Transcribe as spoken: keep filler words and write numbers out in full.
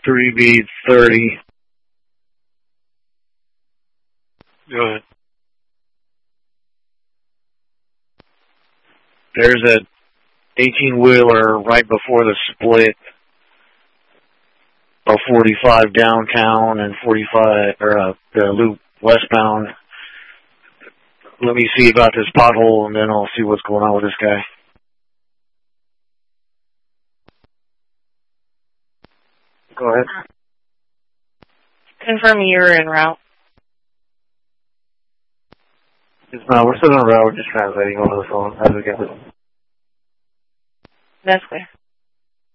three B thirty. Go ahead. There's a eighteen-wheeler right before the split of forty-five downtown and forty-five, or uh, the loop westbound. Let me see about this pothole, and then I'll see what's going on with this guy. Go ahead. Confirm you're en route. It's not, we're still on route, we're just translating over the phone as we get it. That's clear.